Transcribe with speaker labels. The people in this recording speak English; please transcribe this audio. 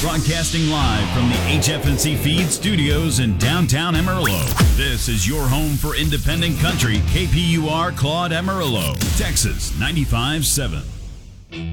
Speaker 1: Broadcasting live from the HFNC Feed Studios in downtown Amarillo. This is your home for independent country, KPUR Claude Amarillo, Texas 95.7.